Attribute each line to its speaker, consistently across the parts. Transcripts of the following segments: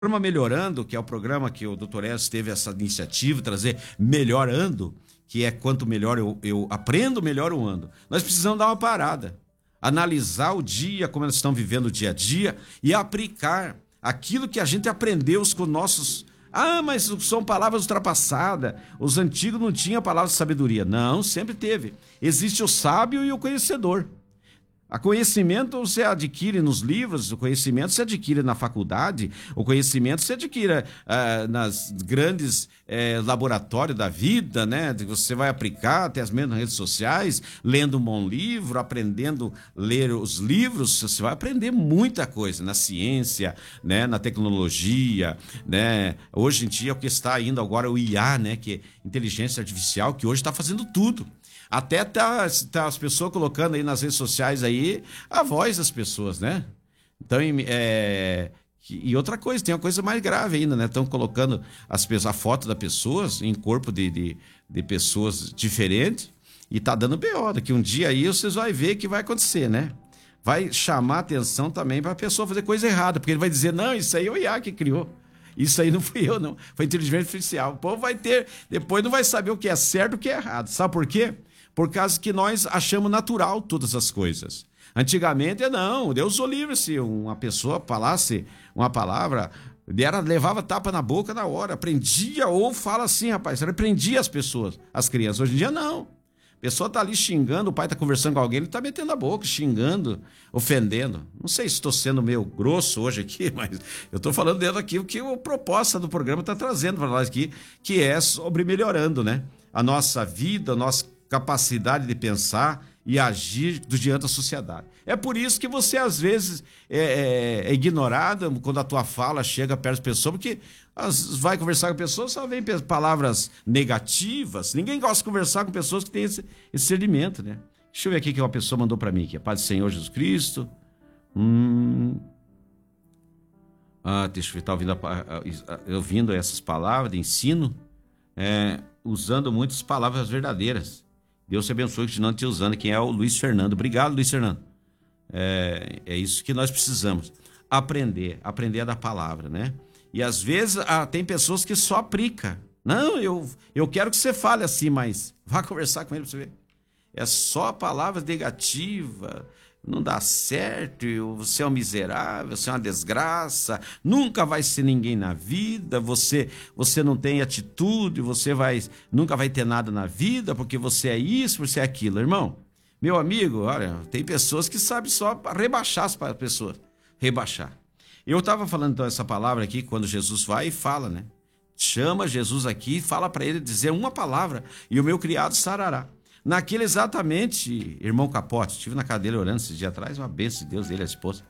Speaker 1: Programa Melhorando, que é o programa que o Dr. Edson teve essa iniciativa, trazer Melhorando, que é quanto melhor eu aprendo, melhor eu ando. Nós precisamos dar uma parada, analisar o dia, como eles estão vivendo o dia a dia e aplicar aquilo que a gente aprendeu com nossos... Ah, mas são palavras ultrapassadas. Os antigos não tinham palavras de sabedoria. Não, sempre teve. Existe o sábio e o conhecedor. O conhecimento você adquire nos livros, o conhecimento se adquire na faculdade, o conhecimento se adquire nas grandes laboratórios da vida, né? Você vai aplicar até as mesmas redes sociais, lendo um bom livro, aprendendo a ler os livros, você vai aprender muita coisa na ciência, né? Na tecnologia, né? Hoje em dia o que está indo agora é o IA, né? Que é inteligência artificial, que hoje está fazendo tudo. Até tá as pessoas colocando aí nas redes sociais aí a voz das pessoas, né? Então, e outra coisa, tem uma coisa mais grave ainda, né? Estão colocando a foto das pessoas em corpo de pessoas diferentes e tá dando BO. Daqui um dia aí vocês vão ver o que vai acontecer, né? Vai chamar atenção também para a pessoa fazer coisa errada, porque ele vai dizer, não, isso aí é o IA que criou. Isso aí não fui eu, não. Foi inteligência artificial. O povo vai ter... Depois não vai saber o que é certo e o que é errado. Sabe por quê? Por causa que nós achamos natural todas as coisas. Antigamente, não. Deus o livre se uma pessoa falasse uma palavra, levava tapa na boca na hora, aprendia, ou fala assim, rapaz, repreendia as pessoas, as crianças. Hoje em dia, não. A pessoa tá ali xingando, o pai tá conversando com alguém, ele tá metendo a boca, xingando, ofendendo. Não sei se estou sendo meio grosso hoje aqui, mas eu tô falando dentro aqui o que a proposta do programa tá trazendo para nós aqui, que é sobre melhorando, né? A nossa vida, a nossa capacidade de pensar e agir diante da sociedade. É por isso que você, às vezes, é ignorado quando a tua fala chega perto das pessoas, porque vai conversar com pessoas, só vem palavras negativas. Ninguém gosta de conversar com pessoas que têm esse discernimento, né? Deixa eu ver aqui que uma pessoa mandou para mim aqui. A paz do Senhor Jesus Cristo. Deixa eu ver, tá ouvindo essas palavras de ensino, usando muitas palavras verdadeiras. Deus te abençoe, continuando te usando. Quem é o Luiz Fernando. Obrigado, Luiz Fernando. É isso que nós precisamos. Aprender a dar palavra, né? E às vezes tem pessoas que só aplicam. Não, eu quero que você fale assim, mas vá conversar com ele para você ver. É só palavras negativas. Não dá certo, você é um miserável, você é uma desgraça, nunca vai ser ninguém na vida, você não tem atitude, nunca vai ter nada na vida, porque você é isso, você é aquilo. Irmão, meu amigo, olha, tem pessoas que sabem só rebaixar as pessoas, rebaixar. Eu estava falando então essa palavra aqui, quando Jesus vai e fala, né? Chama Jesus aqui e fala para ele dizer uma palavra, e o meu criado sarará. Naquele exatamente, irmão Capote, estive na casa dele orando esses dias atrás, uma bênção de Deus, ele e a esposa.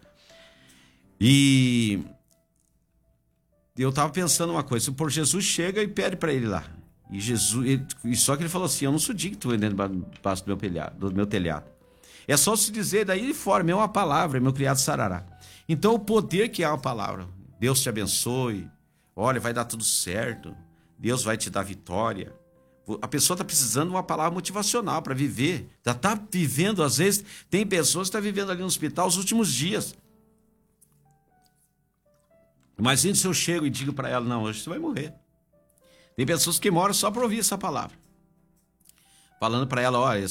Speaker 1: E eu estava pensando uma coisa, por Jesus chega e pede para ele lá. E só que ele falou assim, eu não sou digno de tu dentro do meu telhado. É só se dizer daí de fora, é uma palavra, meu criado sarará. Então o poder que é uma palavra, Deus te abençoe, olha, vai dar tudo certo, Deus vai te dar vitória. A pessoa está precisando de uma palavra motivacional para viver. Já está vivendo, às vezes, tem pessoas que estão vivendo ali no hospital os últimos dias. Imagina se eu chego e digo para ela, não, hoje você vai morrer. Tem pessoas que moram só para ouvir essa palavra. Falando para ela, olha,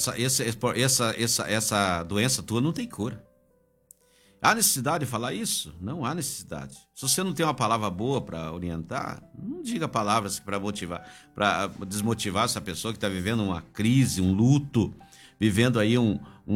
Speaker 1: essa doença tua não tem cura. Há necessidade de falar isso? Não há necessidade. Se você não tem uma palavra boa para orientar, não diga palavras para motivar, para desmotivar essa pessoa que está vivendo uma crise, um luto, vivendo aí um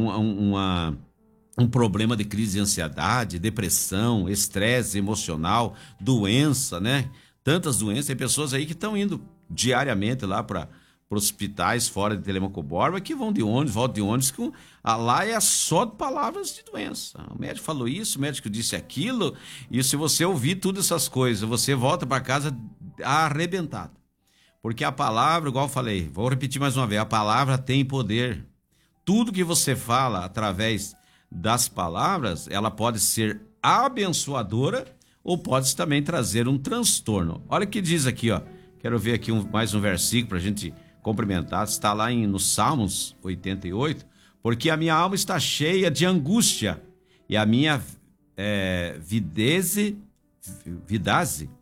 Speaker 1: problema de crise de ansiedade, depressão, estresse emocional, doença, né? Tantas doenças. Tem pessoas aí que estão indo diariamente lá para hospitais fora de Telemaco Borba, que vão de ônibus, voltam de ônibus, lá é só palavras de doença. O médico falou isso, o médico disse aquilo, e se você ouvir todas essas coisas, você volta para casa arrebentado. Porque a palavra, igual eu falei, vou repetir mais uma vez, a palavra tem poder. Tudo que você fala através das palavras, ela pode ser abençoadora ou pode também trazer um transtorno. Olha o que diz aqui, ó. Quero ver aqui mais um versículo para a gente complementar. Está lá no Salmos 88. Porque a minha alma está cheia de angústia e a minha Vidazzi,